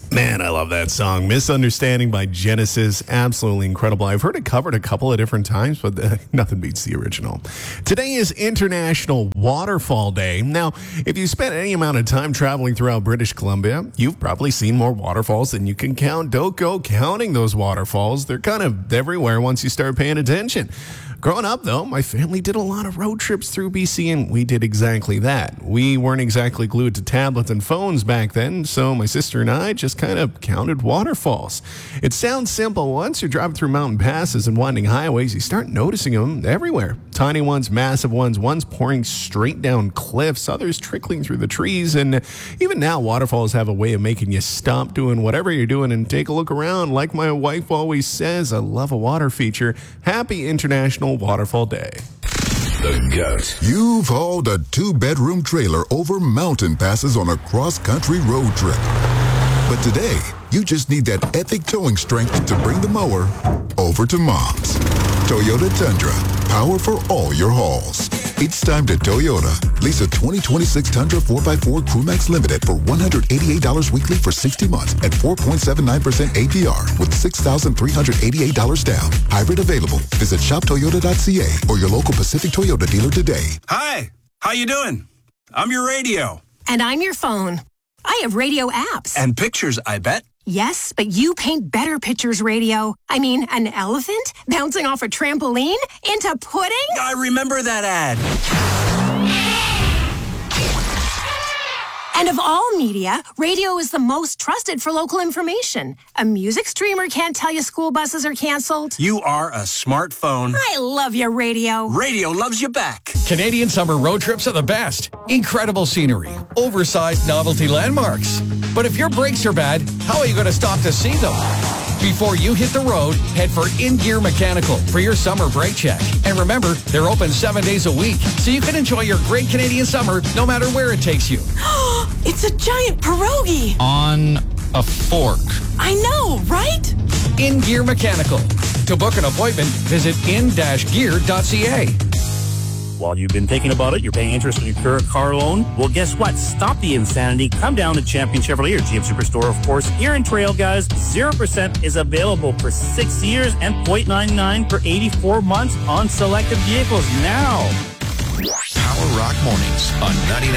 Man, I love that song. Misunderstanding by Genesis. Absolutely incredible. I've heard it covered a couple of different times, but nothing beats the original. Today is International Waterfall Day. Now, if you spent any amount of time traveling throughout British Columbia, you've probably seen more waterfalls than you can count. Don't go counting those waterfalls. They're kind of everywhere once you start paying attention. Growing up, though, my family did a lot of road trips through BC, and we did exactly that. We weren't exactly glued to tablets and phones back then, so my sister and I just kind of counted waterfalls. It sounds simple. Once you're driving through mountain passes and winding highways, you start noticing them everywhere. Tiny ones, massive ones, ones pouring straight down cliffs, others trickling through the trees, and even now, waterfalls have a way of making you stop doing whatever you're doing and take a look around. Like my wife always says, I love a water feature. Happy International Waterfall Day. The GOAT. You've hauled a 2-bedroom trailer over mountain passes on a cross-country road trip. But today, you just need that epic towing strength to bring the mower over to Mom's. Toyota Tundra. Power for all your hauls. It's time to Toyota. Lease a 2026 Tundra 4x4 Crewmax Limited for $188 weekly for 60 months at 4.79% APR with $6,388 down. Hybrid available. Visit shoptoyota.ca or your local Pacific Toyota dealer today. Hi, how you doing? I'm your radio. And I'm your phone. I have radio apps. And pictures, I bet. Yes, but you paint better pictures, radio. I mean, an elephant bouncing off a trampoline into pudding? I remember that ad. And of all media, radio is the most trusted for local information. A music streamer can't tell you school buses are canceled. You are a smartphone. I love your radio. Radio loves you back. Canadian summer road trips are the best. Incredible scenery, oversized novelty landmarks. But if your brakes are bad, how are you going to stop to see them? Before you hit the road, head for In Gear Mechanical for your summer brake check. And remember, they're open 7 days a week, so you can enjoy your great Canadian summer no matter where it takes you. It's a giant pierogi. On a fork. I know, right? In Gear Mechanical. To book an appointment, visit in-gear.ca. While you've been thinking about it, you're paying interest on your current car loan. Well, guess what? Stop the insanity. Come down to Champion Chevrolet or GM Superstore, of course. Here in Trail, guys, 0% is available for 6 years and 0.99 for 84 months on selected vehicles now. Power Rock Mornings on 99.